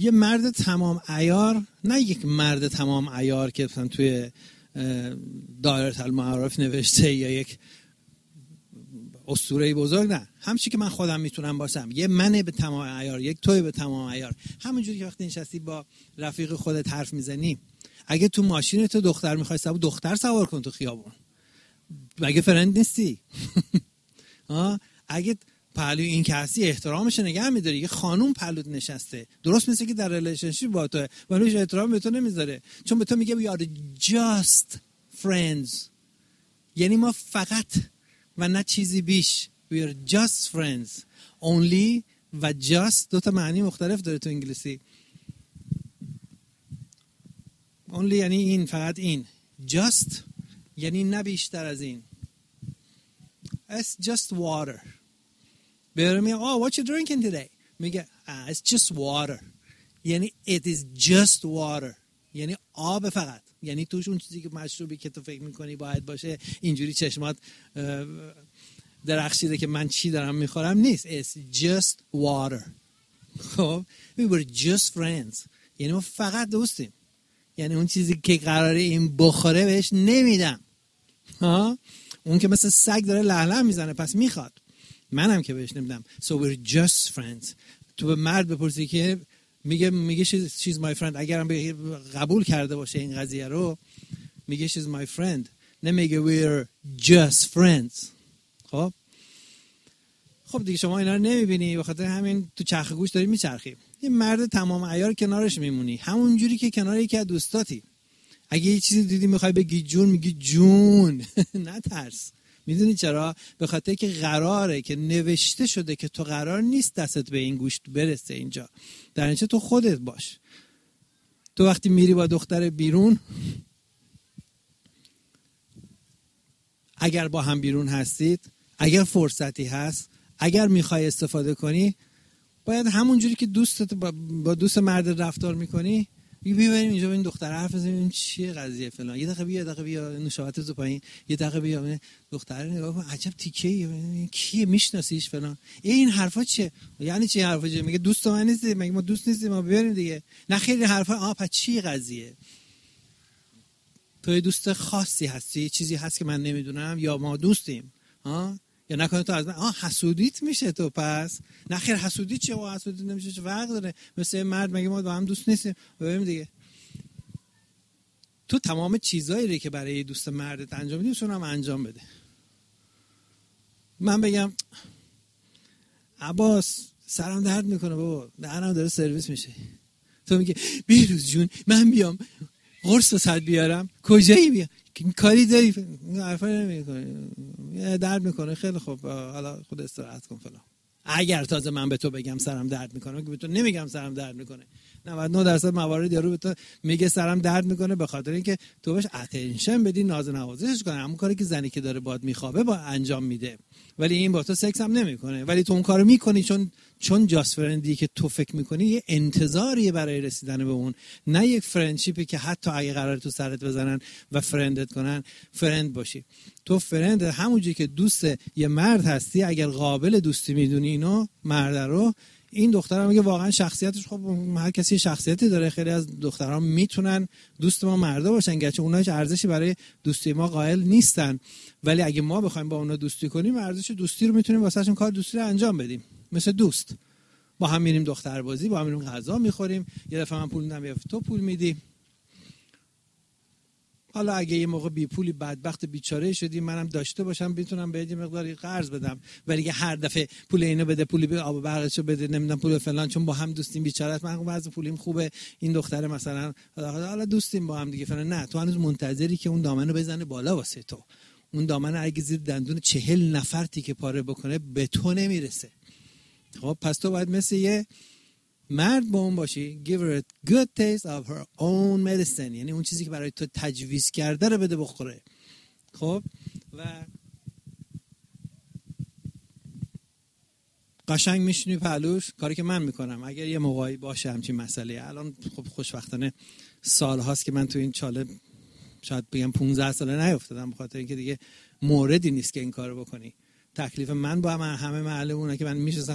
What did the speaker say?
یه مرد تمام عیار، نه یک مرد تمام عیار که مثلا توی دایره المعارف نوشته یا یک اسطوره بزرگ، نه، همچی که من خودم میتونم باشم، یه منه به تمام عیار، یک توی به تمام عیار. همونجوری که وقتی نشستی با رفیق خودت حرف میزنی، اگه تو ماشینت دختر میخوای دختر سوار کن تو خیابون، مگه فرند نیستی؟ اگه پهلوی این که هستی احترامش نگه میداری. یه خانوم پهلوت نشسته، درست مثل که در ریلیشنشیپ با تو، ولی احترام به تو نمیذاره، چون به تو میگه we are just friends، یعنی ما فقط و نه چیزی بیش. we are just friends. only و just دو تا معنی مختلف داره تو انگلیسی. only یعنی این، فقط این. just یعنی نه بیشتر از این. it's just water. برای میگه what you drinking today؟ میگه it's just water. یعنی it is just water، یعنی آب فقط، یعنی توش اون چیزی که مشروبی که تو فکر میکنی باید باشه، اینجوری چشمات درخشیده که من چی دارم میخورم، نیست. it's just water. خب we were just friends، یعنی ما فقط دوستیم، یعنی اون چیزی که قراره این بخوره بهش نمیدم. اون که مثل سگ داره لهله میزنه پس میخواد، منم که بهش نمیدم. so we're just friends. تو به مرد بپرسی که میگه she's my friend، اگرم قبول کرده باشه این قضیه رو، میگه she's my friend، نمیگه we're just friends. خب دیگه شما اینا رو نمیبینی، بخاطر همین تو چرخ گوش داری میچرخی. یه مرد تمام عیار کنارش میمونی، همون جوری که کنار یکی از دوستاتی. اگه یه چیزی دیدی میخوای بگی جون، میگی جون. نترس. میدونی چرا؟ به خاطر که قراره که نوشته شده که تو قرار نیست دستت به این گوشت برسه اینجا، در نتیجه تو خودت باش. تو وقتی میری با دختر بیرون، اگر با هم بیرون هستید، اگر فرصتی هست، اگر میخوای استفاده کنی، باید همون جوری که دوستت با دوست مرد رفتار میکنی، بریم اینجا با این دختر حرف بزنیم این چیه قضیه فلان، یه دقیقه بیا نشاطت رو پایین، یه دقیقه بیا دختر رو نگاه کن، عجب تیکه کیه، میشناسیش فلان، این حرفا چیه؟ یعنی چی حرفا چیه؟ میگه دوست من نیستی، مگه ما دوست نیستیم، ما بریم دیگه. نه خیلی حرفا. پس چی قضیه؟ تو دوست خاصی هستی، چیزی هست که من نمیدونم، یا ما دوستیم؟ یا نکنه تو از من حسودیت میشه تو، پس نخیر حسودی چیه؟ حسودیت نمیشه، چه فرق داره؟ مثل مرد مگه ما با هم دوست نیستیم؟ بریم دیگه. تو تمام چیزایی که برای دوست مردت انجام میدی اونم انجام بده. من بگم عباس سرم درد میکنه بابا، دهنم داره سرویس میشه، تو میگه بیروز جون من بیام قرص واسه بیارم، کجایی بیام؟ کاری داری؟ حرفا نمیکنه، درد میکنه، خیلی خوب حالا خود استراحت کن فلان. اگر تازه من به تو بگم سرم درد میکنه، که به تو نمیگم سرم درد میکنه، 99% موارد یارو به تو میگه سرم درد میکنه به خاطر اینکه تو بهش اتنشن بدی، ناز و نوازشش کنی، همون کاری که زنی که داره باد میخوابه با انجام میده، ولی این با تو سکس هم نمیکنه، ولی تو اون کارو میکنی چون جاست فرندی که تو فکر میکنی یه انتظاریه برای رسیدن به اون، نه یک فرندشیپی که حتی اگه قراره تو سرت بزنن و فرندت کنن فرند باشی. تو فرند همونجوری که دوست یه مرد هستی، اگر قابل دوستی میدونی اینو مرد رو، این دخترم میگه واقعا شخصیتش، خب هر کسی شخصیتی داره، خیلی از دخترها میتونن دوست ما مردا باشن، گرچه اونها هیچ ارزشی برای دوستی ما قائل نیستن، ولی اگه ما بخوایم با اونا دوستی کنیم، ارزش دوستی رو میتونیم واسهشون کار دوستی رو انجام بدیم. مثل دوست با هم میریم دختر بازی، با هم میریم غذا میخوریم، یه دفعه من پول میدم، یه دفعه تو پول میدی. حالا اگه یه موقع بی پولی بدبخت بیچاره شدی، منم داشته باشم میتونم بهت یه مقداری قرض بدم، ولی اگه هر دفعه پول اینو بده، پولی به آب برقشو بده، نمیدونم پول فلان، چون با هم دوستیم بیچاره است، من وضع پولیم خوبه، این دختره مثلا حالا دوستیم با هم دیگه فلان، نه، تو هنوز منتظری که اون دامنو بزنه بالا واسه تو. اون دامن اگه زیر دندون 40 نفر تیکه پاره بکنه به تو نمیرسه. خب پس تو باید مثل یه مرد با اون باشی. give her a good taste of her own medicine، یعنی اون چیزی که برای تو تجویز کرده رو بده بخوره. خب و قشنگ میشونی پهلوش، کاری که من میکنم اگر یه موقعی باشه همچین مسئله. الان خب خوشبختانه سال هاست که من تو این چاله شاید بگم 15 ساله نیافتادم، بخاطر اینکه دیگه موردی نیست که این کارو بکنی. تکلیف من با همه معلمونه که من میشستم